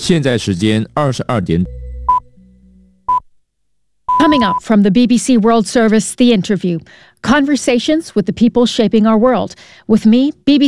现在时间22点。 Coming up from the BBC World Service, The Interview. Conversations with the people shaping our world. With me, BBC